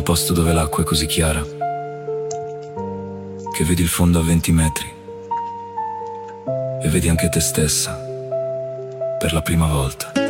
posto dove l'acqua è così chiara che vedi il fondo a 20 metri e vedi anche te stessa per la prima volta.